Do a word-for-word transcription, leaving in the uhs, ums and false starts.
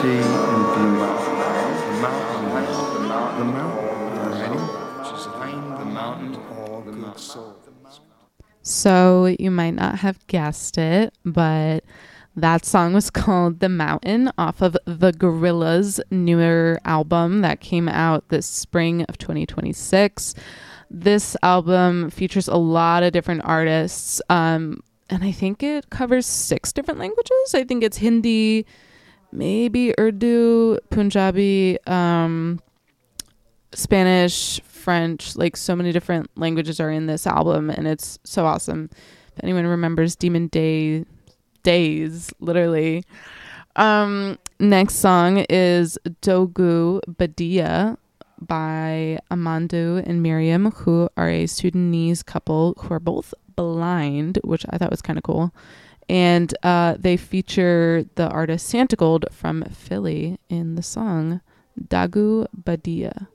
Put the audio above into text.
beauty and beauty. The mountain. The mountain. Ready? Just climb the mountain. All good souls. So you might not have guessed it, but that song was called The Mountain off of the Gorillaz' newer album that came out this spring of twenty twenty-six. This album features a lot of different artists, um, and I think it covers six different languages. I think it's Hindi, maybe Urdu, Punjabi, um, Spanish, French, like so many different languages are in this album, and it's so awesome. If anyone remembers Demon Day days, literally. Um, next song is Dogu Badia by Amandu and Miriam, who are a Sudanese couple who are both blind, which I thought was kind of cool. And uh, they feature the artist Santigold from Philly in the song Dagu Badia.